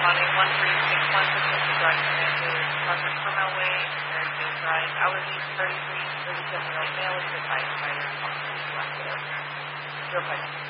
responding 1361 for Central Drive Connected, Project Terminal Way, Mary Jo Drive, Allergies 3337 right mail is advised by your policy. 05.